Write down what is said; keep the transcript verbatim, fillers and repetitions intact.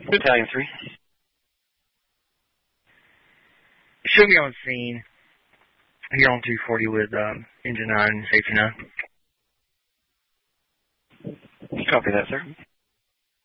Battalion three. Should be on scene here on two forty with um, Engine nine and Safety nine. Copy that, sir.